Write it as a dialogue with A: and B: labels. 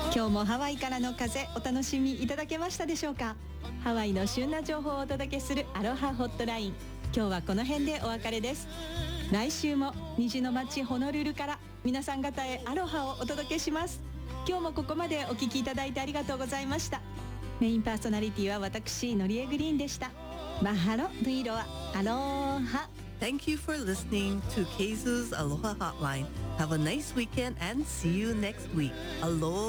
A: 今日もハワイからの風お楽しみいただけましたでしょうか。ハワイの旬な情報をお届けするアロハホットライン、今日はこの辺でお別れです。来週も虹の街ホノルルから皆さん方へアロハをお届けします。今日もここまでお聞きいただいてありがとうございました。メインパーソナリティは私のりえグリーンでした。マハロドイロアアロハ。
B: Thank you for listening to Keizu's Aloha Hotline. Have a nice weekend and see you next week. Aloha.